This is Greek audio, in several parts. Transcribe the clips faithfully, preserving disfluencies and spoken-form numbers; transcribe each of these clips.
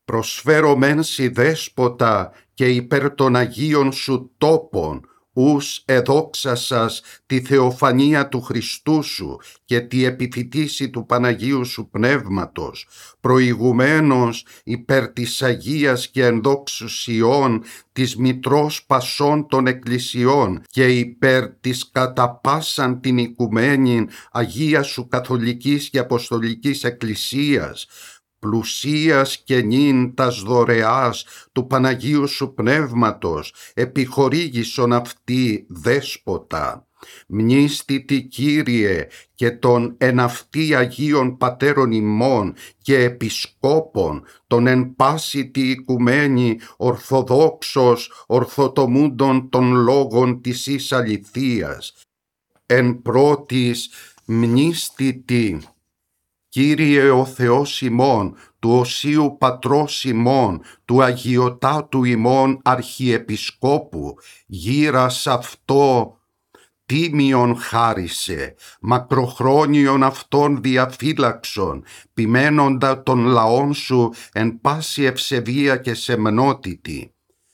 Προσφέρω μεν σοι δέσποτα και υπέρ των Αγίων σου τόπων, ους εδόξασας τη θεοφανία του Χριστού σου και τη επιφυτίση του Παναγίου σου Πνεύματος, προηγουμένως υπέρ της Αγίας και ενδόξους Ιών της Μητρός Πασών των Εκκλησιών και υπέρ της κατά πάσαν την οικουμένη Αγία σου Καθολικής και Αποστολικής Εκκλησίας, πλουσίας και νυν τας δωρεάς του Παναγίου σου Πνεύματος, επιχορήγησον αυτή δέσποτα. Μνήστητη Κύριε και των εν αυτοί Αγίων Πατέρων ημών και Επισκόπων, των εν πάση τη οικουμένη ορθοδόξος ορθοτομούντων των λόγων της εις αληθείας. Εν πρώτης μνήστητη Κύριε ο Θεός ημών, του Οσίου Πατρός ημών, του Αγιοτάτου ημών Αρχιεπισκόπου, γύρας αυτό τίμιον χάρισε, μακροχρόνιον αυτόν διαφύλαξον, ποιμένοντα των λαών σου εν πάση ευσεβία και σεμνότητη.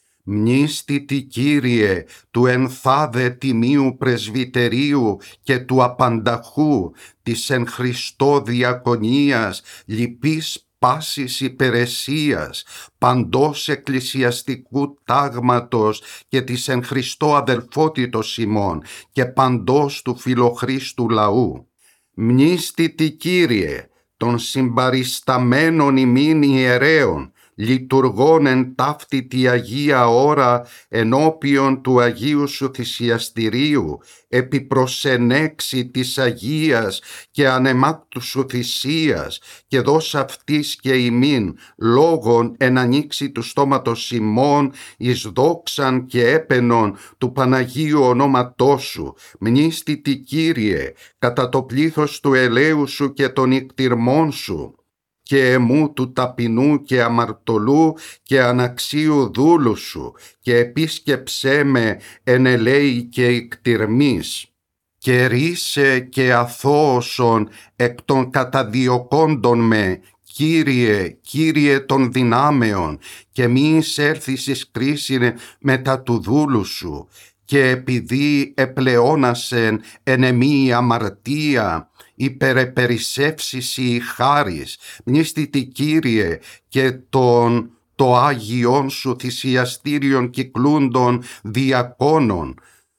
Μνήστητη Κύριε του ενθάδε τιμίου πρεσβυτερίου και του απανταχού της εν Χριστώ διακονίας λυπής πάσης υπηρεσίας, παντός εκκλησιαστικού τάγματος και της εν Χριστώ αδελφότητος ημών και παντός του φιλοχρίστου λαού. Μνήστητη Κύριε των συμπαρισταμένων ημίν ιερέων, λειτουργών εν ταύτη τη Αγία ώρα ενώπιον του Αγίου σου θυσιαστηρίου, επί προσενέξη της Αγίας και ανεμάκτου σου θυσίας, και δώσ' αυτής και ημίν λόγων εν ανοίξει του στόματος ημών εις δόξαν και έπαινον του Παναγίου ονόματός σου. Μνήστητη Κύριε κατά το πλήθος του ελαίου σου και των ικτυρμών σου, και εμού του ταπεινού και αμαρτωλού και αναξίου δούλου σου, και επίσκεψέ με εν ελέη και ικτυρμής. Και ρίσε και αθώωσον εκ των καταδιωκόντων με, Κύριε, Κύριε των δυνάμεων, και μη εισέλθεις εις κρίσιν μετά του δούλου σου, και επειδή επλεώνασεν εν εμή η αμαρτία, υπερεπερισεύσεις η χάρις. Μνήστητη Κύριε και τον το Άγιον σου θυσιαστήριον κυκλούντων διακόνων,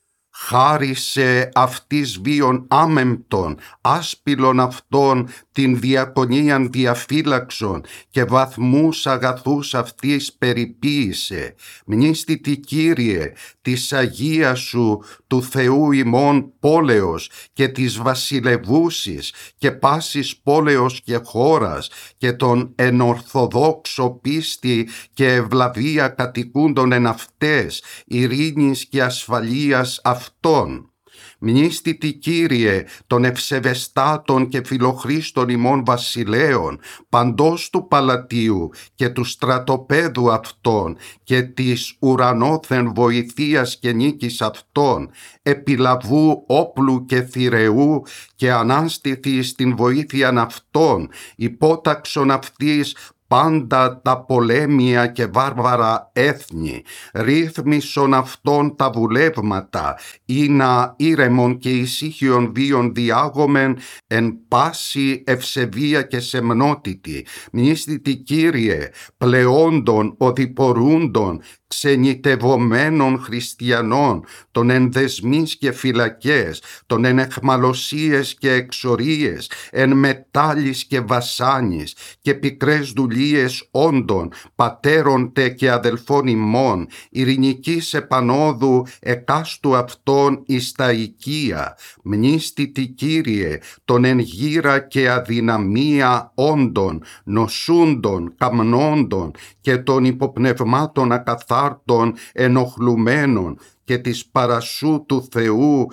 χάρισε αυτής βίων άμεμπτον, άσπυλον αυτών την διακονίαν διαφύλαξον και βαθμούς αγαθούς αυτής περιποίησε. Μνήστητη Κύριε της Αγίας σου του Θεού ημών πόλεως και της βασιλευούσης και πάσης πόλεως και χώρας και των εν ορθοδόξο πίστη και ευλαβία κατοικούντων εν αυτές, ειρήνης και ασφαλείας αυτών. Μνήστητη Κύριε των ευσεβεστάτων και φιλοχρίστων ημών βασιλέων, παντός του παλατίου και του στρατοπέδου αυτών και της ουρανόθεν βοηθείας και νίκης αυτών, επιλαβού όπλου και θηρεού και ανάστηθη στην βοήθειαν αυτών, υπόταξον αυτής πάντα τα πολέμια και βάρβαρα έθνη, ρύθμισον αυτών τα βουλεύματα, ήνα ήρεμον και ησύχιον βίων διάγομεν εν πάση ευσεβία και σεμνότητη. Μνήστητη Κύριε πλεόντων οδηπορούντων, ξενιτευωμένων χριστιανών, των εν δεσμείς και φυλακές, των εν εχμαλωσίες και εξορίες, εν μετάλλης και βασάνης και πικρές δουλείες όντων, πατέροντε και αδελφών ημών, ειρηνικής επανόδου εκάστου αυτών εις τα οικία. Μνήστητη Κύριε των εν γύρα και αδυναμία όντων, νοσούντων, καμνόντων και των υποπνευμάτων ακαθάρτων ενοχλουμένων και της παρασού του Θεού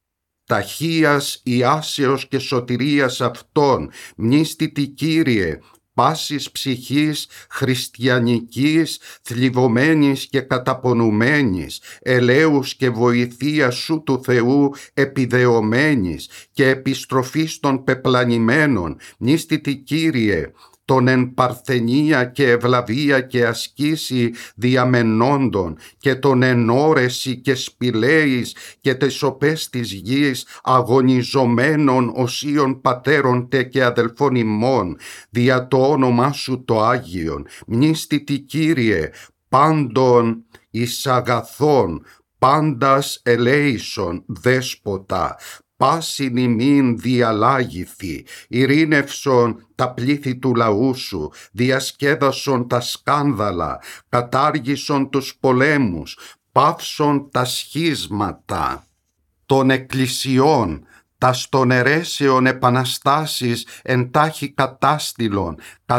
ταχείας ιάσεως και σωτηρίας αυτών. Μνήστητη Κύριε πάσης ψυχής χριστιανικής, θλιβωμένης και καταπονουμένης, ελέους και βοηθεία σου του Θεού επιδεωμένης και επιστροφής των πεπλανημένων. Μνήστητη Κύριε τον εν παρθενία και ευλαβία και ασκήσει διαμενόντων και τον εν όρεση και σπηλαίης και τες οπές της γης αγωνιζομένων οσίων πατέρων τε και αδελφών ημών, δια το όνομά σου το Άγιον, μνήστητη Κύριε, πάντων εις αγαθών, πάντας ελέησον δέσποτα, πάσιν ημίν διαλάγηθη, ειρήνευσον τα πλήθη του λαού σου, διασκέδασον τα σκάνδαλα, κατάργησον τους πολέμους, πάυσον τα σχίσματα των εκκλησιών, τας των αιρέσεων επαναστάσεις εντάχει κατάστηλον,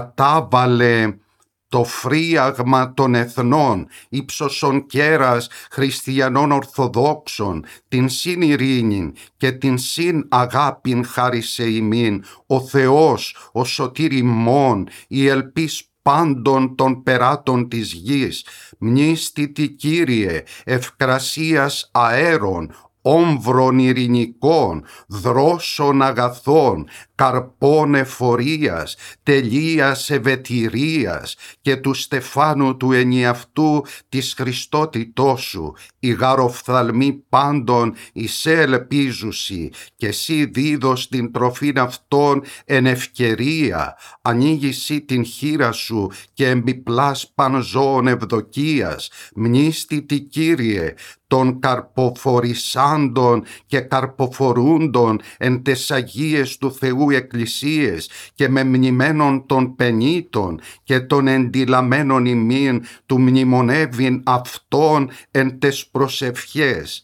κατάβαλε το φρίαγμα των εθνών, ύψωσον κέρας χριστιανών ορθοδόξων, την συν ειρήνην και την συν αγάπην χάρισε ημίν, ο Θεός, ο σωτήρ ημών, η ελπίς πάντων των περάτων της γης, μνήστητη Κύριε, ευκρασίας αέρων, όμβρων ειρηνικών, δρόσων αγαθών, καρπών εφορίας, τελείας ευετηρίας και του στεφάνου του ενιαυτού της Χριστότητός σου, η γαροφθαλμή πάντων εισέ ελπίζουσι και εσύ δίδος την τροφήν αυτών εν ευκαιρία, ανοίγησι την χείρα σου και εμπιπλάς παν ζώων ευδοκίας, μνήστητη Κύριε, των καρποφορισάντων και καρποφορούντων εν τες Αγίες του Θεού εκκλησίες και με μνημένων των πενήτων και των εντυλαμένων ημίν του μνημονεύειν αυτών εν τες προσευχές.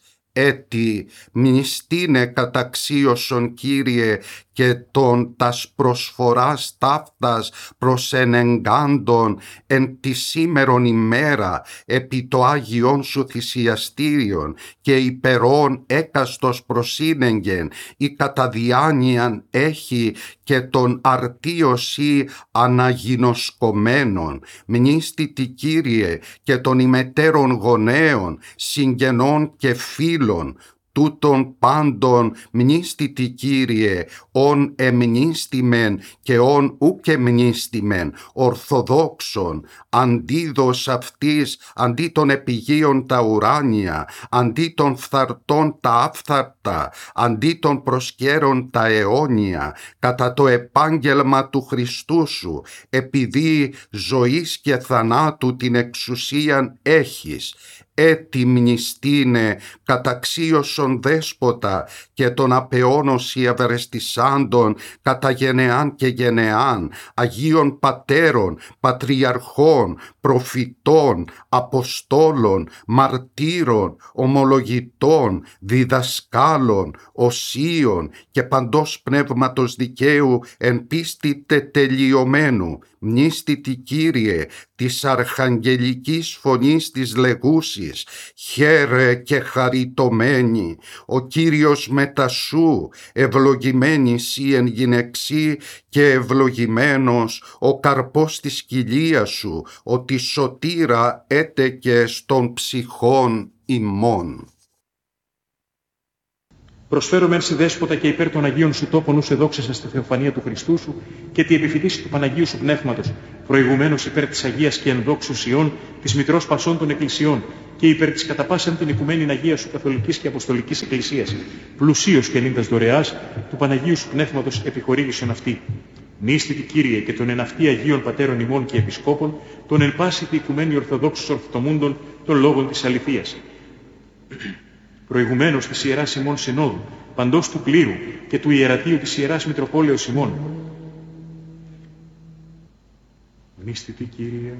Έτι μνηστήνε καταξίωσον Κύριε και των τας προσφοράς ταύτας προς ενεγκάντων εν τη σήμερον ημέρα επί το Άγιον σου θυσιαστήριον και υπερών έκαστος προσύνεγγεν η καταδιάνοιαν έχει και τον αρτίωση αναγινωσκομένων. Μνήστητη Κύριε και των ημετέρων γονέων, συγγενών και φίλων, τούτων πάντων μνήστητη Κύριε, ον εμνήστημεν και ον ουκ εμνήστημεν, ορθοδόξων, αντίδος αυτής, αντί των επιγείων τα ουράνια, αντί των φθαρτών τα άφθαρτα, αντί των προσκέρων τα αιώνια, κατά το επάγγελμα του Χριστού σου, επειδή ζωής και θανάτου την εξουσίαν έχεις. Έτι μνηστήνε καταξίωσον δέσποτα και τον απεώνωση ευερεστησάντων κατά γενεάν και γενεάν, Αγίων Πατέρων, Πατριαρχών, Προφητών, Αποστόλων, Μαρτύρων, Ομολογητών, Διδασκάλων, Οσίων και παντός πνεύματος δικαίου εν πίστη τετελειωμένου. Μνήστητη Κύριε της αρχαγγελικής φωνής της λεγούσης, χαίρε και χαριτωμένη, ο Κύριος μετά σου, ευλογημένη σύ εν γυναιξή και ευλογημένος ο καρπός της κοιλίας σου, ότι σωτήρα έτεκε στον ψυχών ημών. Προσφέρω μέρση δέσποτα και υπέρ των Αγίων σου τόπων ους εδόξασα στη θεοφανία του Χριστού σου και τη επιφυτίση του Παναγίου σου Πνεύματος, προηγουμένως υπέρ της Αγίας και ενδόξου Ιών, της Μητρός Πασών των Εκκλησιών και υπέρ της κατά πάσαν την οικουμένην Αγία σου Καθολικής και Αποστολικής Εκκλησίας, πλουσίως και νύντας δωρεάς του Παναγίου σου Πνεύματος επιχορήγησον αυτή. Μνήστητη Κύριε και των εν αυτοί Αγίων Πατέρων ημών και Επισκόπων, των εν πάση τη οικουμένη Ορθοδόξους ορθοτομούντων των λόγων της αληθείας. Προηγουμένως της Ιεράς ημών Συνόδου, παντός του πλήρου και του Ιερατείου της Ιεράς Μητροπόλεως ημών. Μνήστητη Κύριε.